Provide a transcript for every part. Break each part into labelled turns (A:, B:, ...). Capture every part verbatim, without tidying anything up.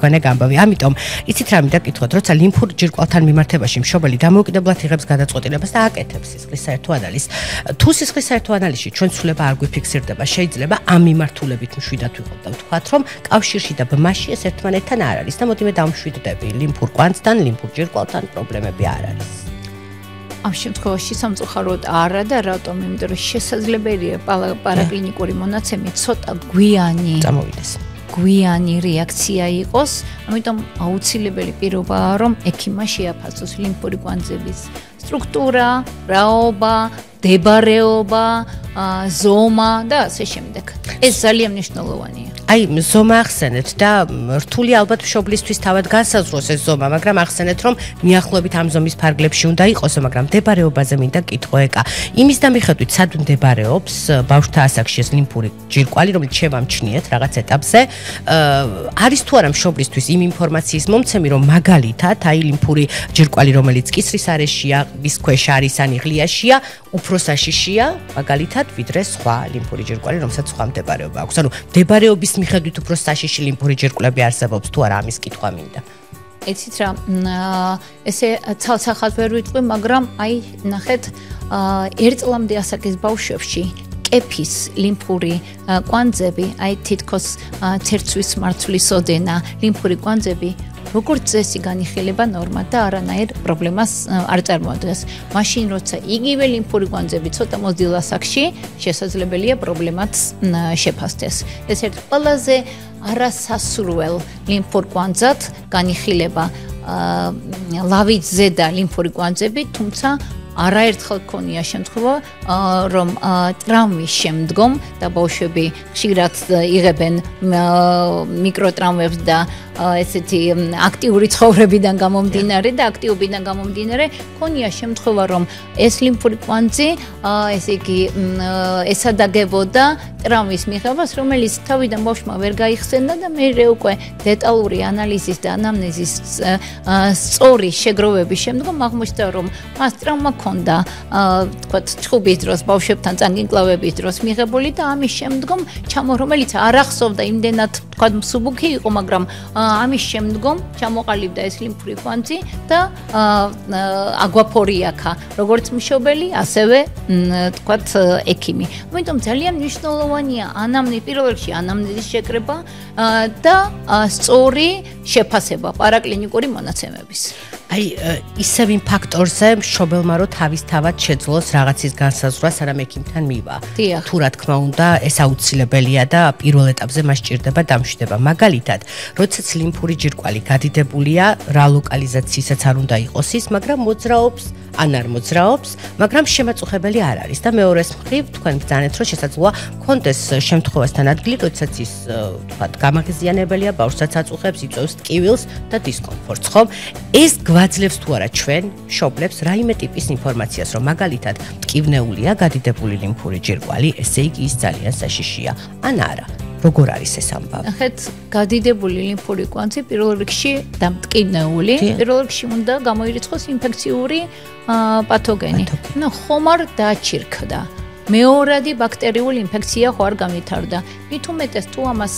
A: თქვენე გამბავი. ამიტომ იცით რა მინდა გითხოთ, როცა ლიმფურ ჯირკვალთან მიმართებაში მშობელი დამოუკიდებლად იღებს გადაწყვეტილებას და აკეთებს სისხლის საერთო ანალიზს. თუ სისხლის საერთო ანალიზში ჩვენ ცვლილება არ გვიფიქსირდება, შეიძლება ამ მიმართულებით მშვიდად ვიყოთ და ვთქვათ, რომ კავშირში და ბმაში ეს ერთმანეთთან არ არის და მოდიმე დავმშვიდდები, ლიმფურ კვანძთან, ლიმფურ ჯირკვალთან პრობლემები არ არის.
B: ამ შემთხვევაში სამწუხაროდ არა და რატომ? იმიტომ რომ შესაძლებელია პარაკლინიკური მონაცემი ცოტა გვიანი
A: წამოვიდეს.
B: გვიანი რეაქცია იყოს, ამიტომ აუცილებელი პირობაა, რომ ექიმმა შეაფასოს ლიმფური კვანძების სტრუქტურა, რაობა, დებარეობა, ზომა და ასე შემდეგ. ეს ძალიან მნიშვნელოვანია.
A: აი, ზომა ახსენეთ და რთული ალბათ მშობლისთვის თავად განსაზღვროს ეს ზომა, მაგრამ ახსენეთ, რომ მიახლოებით ამ ზომის ფარგლებში უნდა იყოს, მაგრამ მდებარეობაზე მინდა კითხო ეკა. იმის და მიხედვით, სად მდებარეობს ბავშვთა ასაკში ეს ლიმფური ჯირკვალი, რომელიც შევამჩნიეთ რაღაც ეტაპზე, არის თუ არა მშობლისთვის იმ ინფორმაციის მომცემი, რომ მაგალითად, აი ლიმფური ჯირკვალი, რომელიც კისრის არეშია, ვის ქვეშ არის, ან იღლიაშია, უფრო საშიშია, მაგალითად, ვიდრე სხვა ლიმფური ჯირკვალი, რომელსაც სხვა მდებარეობა აქვს. ანუ მდებარეობის მიხედვით უფრო საშიში ლიმფური ჯირკვლები არსებობს თუ არა, ამის კითხვა მინდა.
B: იცით რა, ესე ცალსახად ვერ ვიტყვი, მაგრამ აი ნახეთ, ერთ წლამდე ასაკის ბავშვებში კეფის ლიმფური კვანძები, აი თითქოს ცერცვის მარცვლის ოდენა ლიმფური კვანძები როგორც წესი განიხილება ნორმა და არანაირ პრობლემას არ წარმოადგენს. მაშინ როცა იგივე ლიმფური კვანძები ცოტა მოზრდილ ასაკში შესაძლებელია პრობლემაც შეფასდეს. ეს ერთ ყველაზე არასასურველ ლიმფურ კვანძად განიხილება ლავით ზედა ლიმფური კვანძები, თუმცა არაერთხელ ქონია შემთხვევა, რომ ტრამვის შემდგომ და ბავშვები ხშირად იღებენ მიკროტრამვებს და ესეთი აქტიური ცხოვრებიდან გამომდინარე და აქტიობიდან გამომდინარე, ქონია შემთხვევა, რომ ეს ლიმფური კვანძი, ესე იგი, ესადაგებოდა ტრამვის მიღებას, რომელიც თავიდან ბავშვმა ვერ გაიხსენდა და მერე უკვე დეტალური ანალიზის და ანამნეზის სწორი შეგროვების შემდგომ აღმოჩნდა, რომ მას ტრამვა ქონდა, თქვათ, ჩხუბის დროს, ბავშვებთან წანგინკლავების დროს მიღებული და ამის შემდგომ ჩამო, რომელიც არ ახსოვდა იმდენად, თქვათ, მსუბუქი იყო, მაგრამ ამის შემდგომ ჩამოყალიბდა ეს ლიმფური კვანძი და აგვაფორიაქა, როგორც მშობელი, ასევე, თქვათ, ექიმი. ამიტომ ძალიან მნიშვნელოვანია ანამნეზი, პირველ რიგში ანამნეზის შეკრება და სწორი შეფასება პარაკლინიკური მონაცემების.
A: აი, ისევ იმ ფაქტორზე მშობელმა რო თავისთავად შეძლოს რაღაცის განსაზღვრა, სანამ ექიმთან მივა. თუ რა თქმა უნდა, ეს აუცილებელია და პირველ ეტაპზე მას სჭირდება დამშვიდება. მაგალითად, როდესაც ლიმფური ჯირკვალი გადიდებულია, რა ლოკალიზაციისაც არ უნდა იყოს ის, მაგრამ მოძრაობს, ან არ მოძრაობს, მაგრამ შემაწუხებელი არ არის და მეორეს მხრივ თქვენ ბრძანეთ, რომ შესაძლოა კონდეს შემთხვევასთან ადგილი, როდესაც ის, თქვათ, გამაღიზიანებელია, ბავშვსაც აწუხებს, იწვევს ტკივილს და დისკომფორტს, ხომ? ეს გვაძლევს თუ არა ჩვენ მშობლებს რაიმე ტიპის ინფორმაციას, რომ მაგალითად ტკივნეულია გადიდებული ლიმფური ჯირკვალი, ესე იგი ის ძალიან საშიშია, ან არა. როგორ არის ეს ამბავი?
B: ნახეთ, გადიდებული ლიმფური კვანძი პირველ რიგში და მტკივნეული, პირველ რიგში უნდა გამოირიცხოს ინფექციური პათოგენი. ნუ ხომარ დაჩირქდა. მეორადი ბაქტერიული ინფექცია ხო არ განვითარდა. მით უმეტეს თუ ამას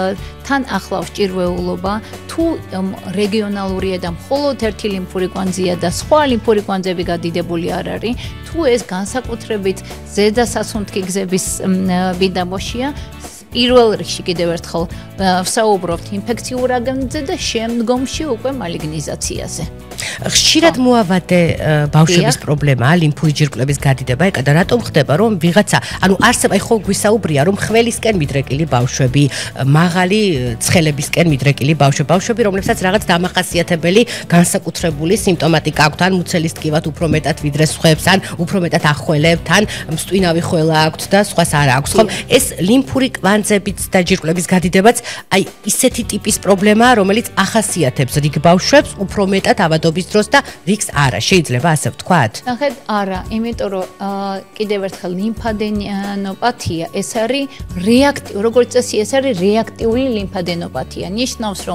B: თან ახლავს ჭირვეულობა, თუ რეგიონალურია და მხოლოდ ერთი ლიმფური კვანძია და სხვა ლიმფური კვანძები გადიდებული არ არის, თუ ეს განსაკუთრებით ზედა სასუნთქი გზების ბიდამოშია, პირველ რიგში კიდევ ერთხელ ვსაუბრობთ ინფექციურ აგენტზე და შემდგომში უკვე მალიგნიზაციაზე.
A: ხშირად მოავადე ბავშვების პრობლემაა ლიმფური ჯირკვლების გადიდება, ეკა და რატომ ხდება, რომ ვიღაცა, ანუ არსება, ხო გვისაუბრია, რომ ხველისკენ მიდრეკილი ბავშვები, მაღალი ცხელებისკენ მიდრეკილი ბავშვები, ბავშვები, რომლებსაც რაღაც დამახასიათებელი განსაკუთრებული სიმპტომატიკა აქვთ, ან მუცელის ტკივად უფრო მეტად ვიდრე სხვებს, ან უფრო მეტად ახველებთ, ან მსტვინავი ხველა აქვთ და სხვას არ აქვს, ხომ? ეს ლიმფური კვანძებით და ჯირკვლების გადიდებაც, აი, ისეთი ტიპის პრობლემაა, რომელიც ახასიათებს რიგ ბავშვებს უფრო მეტად ავადობის დროს და რიგს არა, შეიძლება ასე ვთქვათ?
B: ნახეთ, არა, იმიტომ რომ კიდევ ერთხელ ლიმფადენოპათია, ეს არის რეაქტიული, როგორც წესი, ეს არის რეაქტიული ლიმფადენოპათია. ნიშნავს, რომ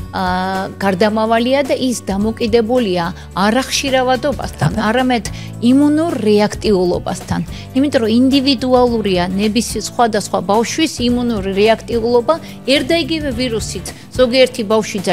B: გარდამავალია და ის დამოკიდებულია არახშირავადობასთან, არამედ იმუნურ რეაქტიულობასთან. იმიტომ რომ ინდივიდუალურია ნებისმიერ სხვადასხვა ბავშვის იმუნური რეაქტიულობა, ერთ და იგივე ვირუსით, ზოგიერთი ბავშვი